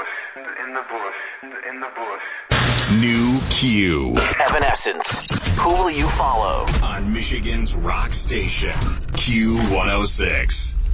in the bush, in the bush. New Q. Evanescence. Who will you follow? On Michigan's rock station, Q106.